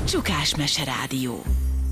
Csukás Mese Rádió.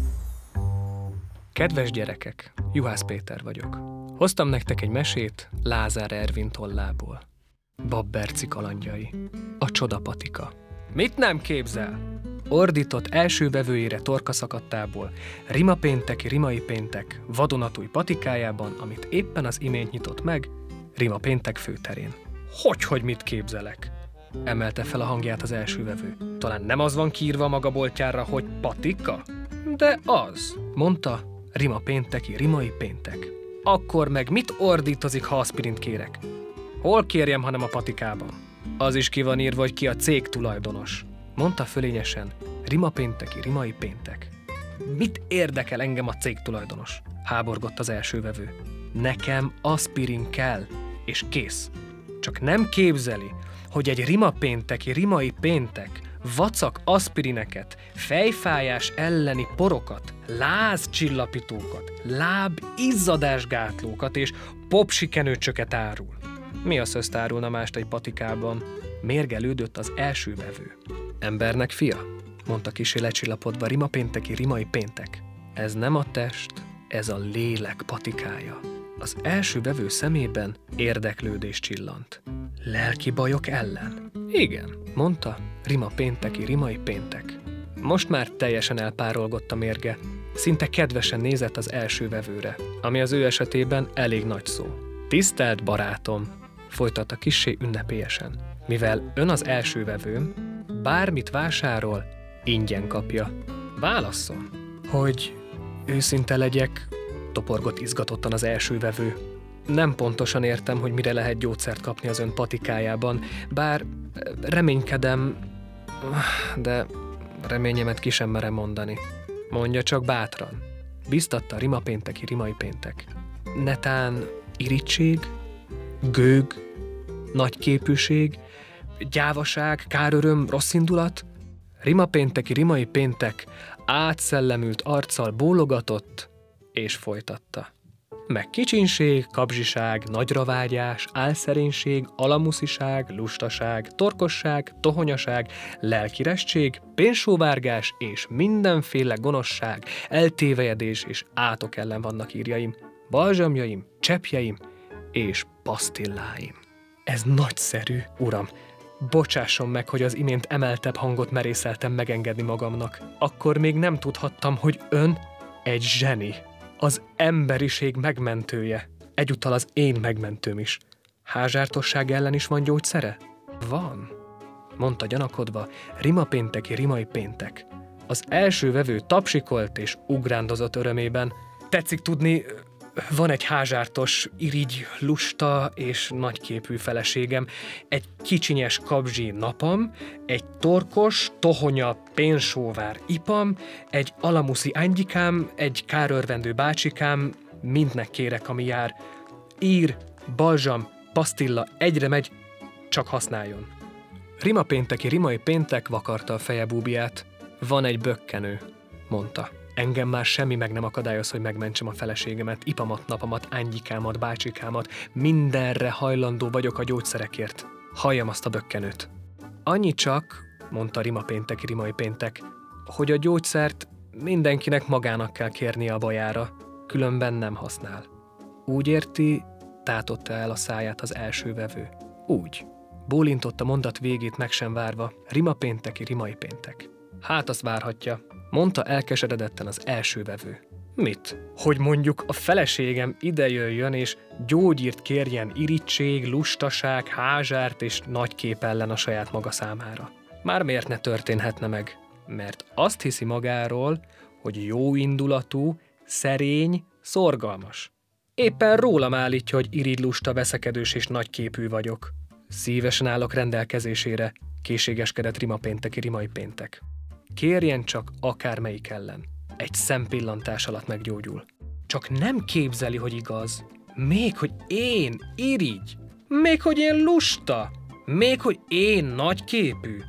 Kedves gyerekek, Juhász Péter vagyok. Hoztam nektek egy mesét Lázár Ervin tollából. Babberci kalandjai. A csodapatika. Mit nem képzel? Ordított első vevőjére torka szakadtából, rimapénteki rimai péntek vadonatúj patikájában, amit éppen az imént nyitott meg, rimapéntek főterén. Hogy mit képzelek? Emelte fel a hangját az első vevő. Talán nem az van kiírva a maga boltjára, hogy patika? De az, mondta, rimapénteki rimai péntek. Akkor meg mit ordítozik, ha aspirint kérek? Hol kérjem, hanem a patikában? Az is ki van írva, hogy ki a cég tulajdonos. Mondta fölényesen, rimapénteki rimai péntek. Mit érdekel engem a cég tulajdonos? Háborgott az első vevő. Nekem aspirin kell, és kész. Csak nem képzeli, hogy egy rimapénteki rimai péntek vacak aspirineket, fejfájás elleni porokat, lázcsillapítókat, lábizzadásgátlókat és popsikenőcsöket árul. Mi a szözt árulna mást egy patikában? Mérgelődött az első vevő. Embernek fia, mondta kissé lecsillapodva rimapénteki rimai péntek. Ez nem a test, ez a lélek patikája. Az első vevő szemében érdeklődés csillant. Lelki bajok ellen? Igen, mondta rimapénteki rimai péntek. Most már teljesen elpárolgott a mérge. Szinte kedvesen nézett az első vevőre, ami az ő esetében elég nagy szó. Tisztelt barátom, folytatta kissé ünnepélyesen. Mivel ön az első vevőm, bármit vásárol, ingyen kapja. Válasszon, hogy őszinte legyek, toporgott izgatottan az első vevő. Nem pontosan értem, hogy mire lehet gyógyszert kapni az ön patikájában, bár reménykedem, de reményemet ki sem merem mondani. Mondja csak bátran, biztatta rimapénteki rimai péntek. Netán irigység, gőg, nagyképűség, gyávaság, káröröm, rosszindulat? Rimapénteki rimai péntek átszellemült arccal bólogatott, és folytatta. Meg kicsinség, kapzsiság, nagyravágyás, álszerénység, alamusziság, lustaság, torkosság, tohonyaság, lelkirestség, pénzsóvárgás és mindenféle gonoszság, eltévejedés és átok ellen vannak írjaim, balzsamjaim, cseppjeim és pasztilláim. Ez nagyszerű, uram! Bocsásson meg, hogy az imént emeltebb hangot merészeltem megengedni magamnak. Akkor még nem tudhattam, hogy ön egy zseni. Az emberiség megmentője. Egyúttal az én megmentőm is. Házsártosság ellen is van gyógyszere? Van, mondta gyanakodva rimapénteki rimai péntek. Az első vevő tapsikolt és ugrándozott örömében. Tetszik tudni, van egy házsártos, irigy, lusta és nagyképű feleségem, egy kicsinyes kapzsi napam, egy torkos, tohonya, pénzsóvár ipam, egy alamuszi angyikám, egy kárörvendő bácsikám, mindnek kérek, ami jár. Ír, balzsam, pasztilla, egyre megy, csak használjon. Rimapénteki rimai péntek vakarta a feje búbiát. Van egy bökkenő, mondta. Engem már semmi meg nem akadályoz, hogy megmentsem a feleségemet, ipamat, napamat, ányikámat, bácsikámat, mindenre hajlandó vagyok a gyógyszerekért. Halljam azt a bökkenőt. Annyi csak, mondta rimapénteki rimai péntek, hogy a gyógyszert mindenkinek magának kell kérnie a bajára, különben nem használ. Úgy érti, tátotta el a száját az első vevő. Úgy. Bólintott a mondat végét meg sem várva, rimapénteki rimai péntek. Hát azt várhatja, mondta elkeseredetten az első vevő. Mit? Hogy mondjuk a feleségem idejöjjön és gyógyírt kérjen irigység, lustaság, házsárt és nagykép ellen a saját maga számára. Már miért ne történhetne meg? Mert azt hiszi magáról, hogy jóindulatú, szerény, szorgalmas. Éppen rólam állítja, hogy irigy, lusta, veszekedős és nagyképű vagyok. Szívesen állok rendelkezésére, készségeskedett rimapénteki rimai péntek. Kérjen csak akármelyik ellen. Egy szempillantás alatt meggyógyul. Csak nem képzeli, hogy igaz. Még hogy én irigy. Még hogy én lusta. Még hogy én nagyképű.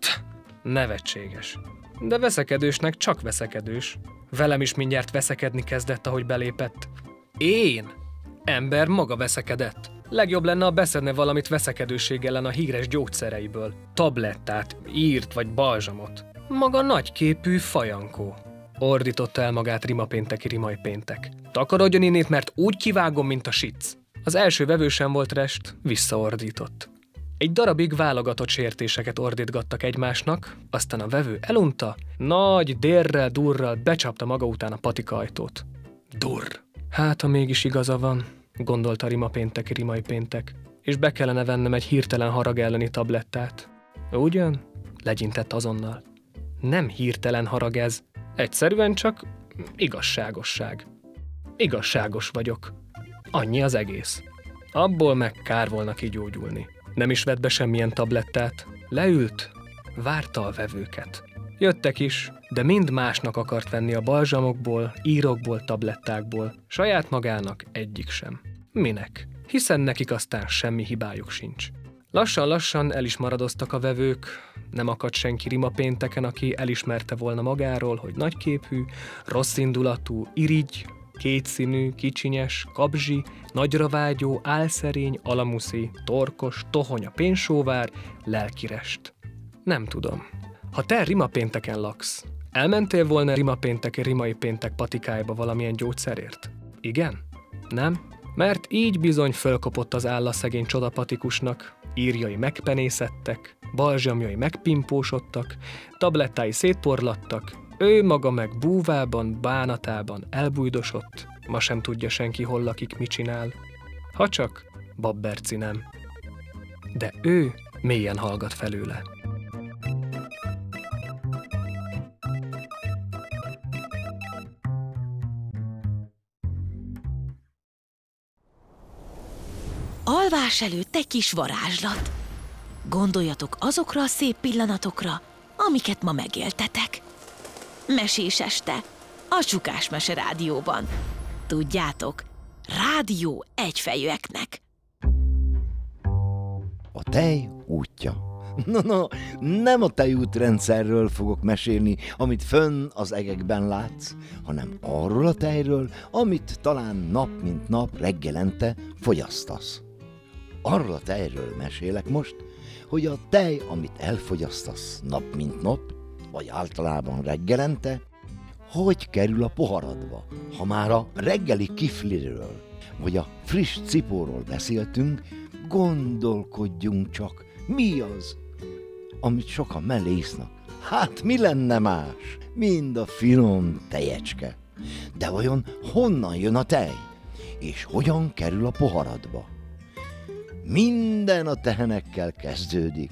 Nevetséges. De veszekedősnek csak veszekedős. Velem is mindjárt veszekedni kezdett, ahogy belépett. Én? Ember maga veszekedett. Legjobb lenne, ha beszedne valamit veszekedőség ellen a híres gyógyszereiből. Tablettát, írt vagy balzsamot. Maga nagyképű fajankó, ordította el magát rimapénteki rimajpéntek. Takarodjon innét, mert úgy kivágom, mint a sic. Az első vevő sem volt rest, visszaordított. Egy darabig válogatott sértéseket ordítgattak egymásnak, aztán a vevő elunta, nagy dérrel, durral becsapta maga után a patika ajtót. Durr! Hát, ha mégis igaza van, gondolta rimapénteki rimajpéntek, és be kellene vennem egy hirtelen harag elleni tablettát. Ugyan? Legyintett azonnal. Nem hirtelen harag ez, egyszerűen csak igazságosság. Igazságos vagyok. Annyi az egész. Abból meg kár volna kigyógyulni. Nem is vett be semmilyen tablettát. Leült, várta a vevőket. Jöttek is, de mind másnak akart venni a balzsamokból, írokból, tablettákból. Saját magának egyik sem. Minek? Hiszen nekik aztán semmi hibájuk sincs. Lassan-lassan el is maradoztak a vevők, nem akadt senki rimapénteken, aki elismerte volna magáról, hogy nagyképű, rosszindulatú, irigy, kétszínű, kicsinyes, kabzsi, nagyra vágyó, álszerény, alamuszi, torkos, tohonya pénzsóvár, lelkirest. Nem tudom. Ha te rimapénteken laksz, elmentél volna rimapénteki rimai péntek patikájába valamilyen gyógyszerért? Igen? Nem? Mert így bizony fölkopott az áll a szegény csodapatikusnak, írjai megpenészettek, balzsamjai megpimpósodtak, tablettái szétporlattak, ő maga meg búvában, bánatában elbújdosott, ma sem tudja senki hol lakik, mit csinál. Ha csak Babberci nem. De ő mélyen hallgat felőle. Alvás előtt egy kis varázslat. Gondoljatok azokra a szép pillanatokra, amiket ma megéltetek. Mesés este, a Csukás Mese Rádióban. Tudjátok, rádió egyfejűeknek. A tej útja. No, nem a tejútrendszerről fogok mesélni, amit fönn az egekben látsz, hanem arról a tejről, amit talán nap mint nap reggelente fogyasztasz. Arról a tejről mesélek most, hogy a tej, amit elfogyasztasz nap mint nap, vagy általában reggelente, hogy kerül a poharadba. Ha már a reggeli kifliről, vagy a friss cipóról beszéltünk, gondolkodjunk csak, mi az, amit sokan mellé isznak. Hát mi lenne más, mind a finom tejecske. De vajon honnan jön a tej, és hogyan kerül a poharadba? Minden a tehenekkel kezdődik.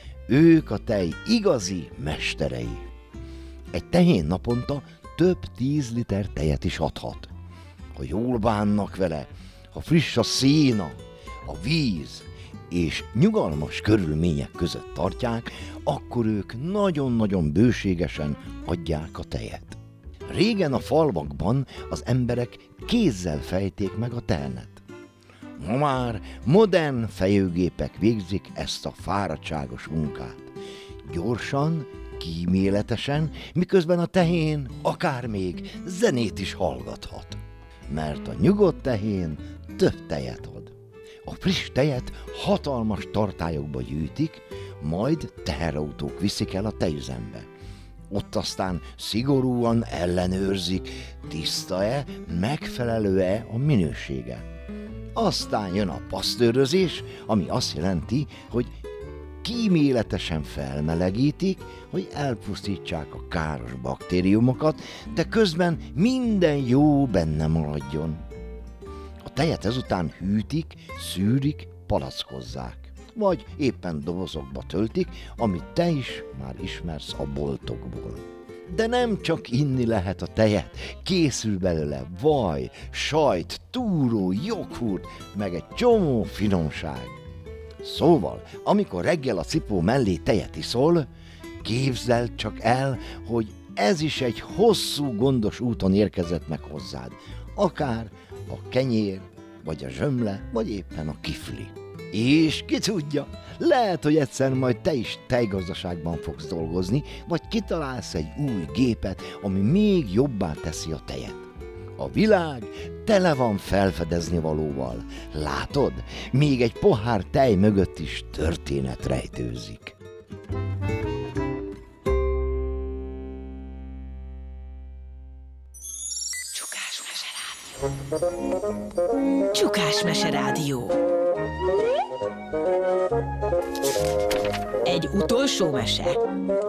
Ők a tej igazi mesterei. Egy tehén naponta több 10 liter tejet is adhat. Ha jól bánnak vele, ha friss a széna, a víz, és nyugalmas körülmények között tartják, akkor ők nagyon-nagyon bőségesen adják a tejet. Régen a falvakban az emberek kézzel fejték meg a tehenet. Ma már modern fejőgépek végzik ezt a fáradtságos munkát. Gyorsan, kíméletesen, miközben a tehén akár még zenét is hallgathat. Mert a nyugodt tehén több tejet ad. A friss tejet hatalmas tartályokba gyűjtik, majd teherautók viszik el a tejüzembe. Ott aztán szigorúan ellenőrzik, tiszta-e, megfelelő-e a minősége. Aztán jön a pasztőrözés, ami azt jelenti, hogy kíméletesen felmelegítik, hogy elpusztítsák a káros baktériumokat, de közben minden jó benne maradjon. A tejet ezután hűtik, szűrik, palackozzák, vagy éppen dobozokba töltik, amit te is már ismersz a boltokból. De nem csak inni lehet a tejet, készül belőle vaj, sajt, túró, joghurt, meg egy csomó finomság. Szóval, amikor reggel a cipó mellé tejet iszol, képzeld csak el, hogy ez is egy hosszú, gondos úton érkezett meg hozzád. Akár a kenyér, vagy a zsömle, vagy éppen a kifli. És ki tudja, lehet, hogy egyszer majd te is tejgazdaságban fogsz dolgozni, vagy kitalálsz egy új gépet, ami még jobbá teszi a tejet. A világ tele van felfedezni valóval. Látod, még egy pohár tej mögött is történet rejtőzik. Csukás Mese Rádió. Egy utolsó mese.